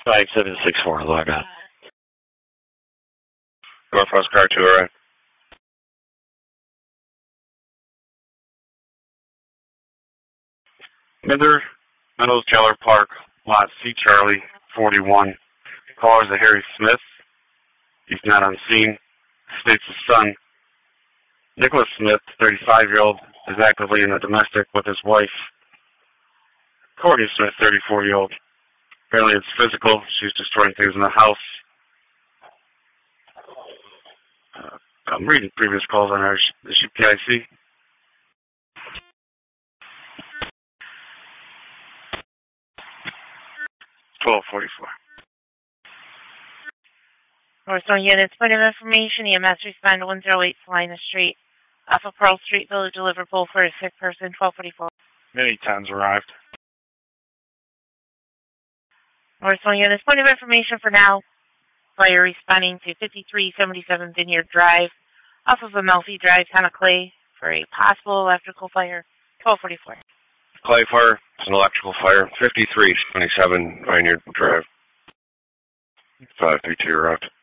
5764, log on. Northwest car 2, alright. Mither, Meadows Keller Park, lot C. Charlie, 41. Caller is a Harry Smith. He's not on scene. States his son, Nicholas Smith, 35-year-old, is actively in a domestic with his wife, Courtney Smith, 34-year-old. Apparently it's physical. She's destroying things in the house. I'm reading previous calls on her. Is she PIC? $12.44. Northbound units, point of information, EMS respond to 108 Salina Street, off of Pearl Street, Village of Liverpool for a sick person, 1244. Many times arrived. Northbound units, point of information for now. Fire responding to 5377 Vineyard Drive, off of Amalfi Drive, town of Clay, for a possible electrical fire, 1244. Clay fire, it's an electrical fire, 5377 Vineyard Drive. 532 arrived.